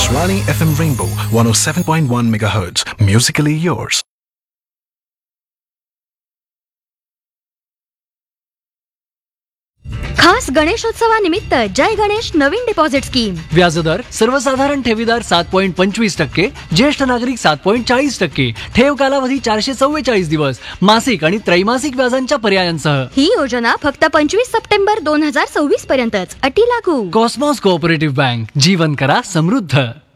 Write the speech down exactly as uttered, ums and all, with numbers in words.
Akashvani F M Rainbow one oh seven point one megahertz. Musically yours. खास गणेशोत्सवानिमित्त जय गणेश नवीन deposit scheme. व्याजदर सर्वसाधारण ठेवीदार सात point पंचवीस टक्के, ज्येष्ठ नागरिक सात पॉईंट चाळीस टक्के, ठेव कालावधी चारशे चव्वेचाळीस दिवस, मासिक आणि त्रैमासिक व्याजांच्या पर्यायांसह. ही योजना फक्त पंचवीस सप्टेंबर दोन हजार सव्वीस पर्यंतच. अटी लागू. कॉस्मॉस कोऑपरेटिव्ह बँक, जीवन करा समृद्ध.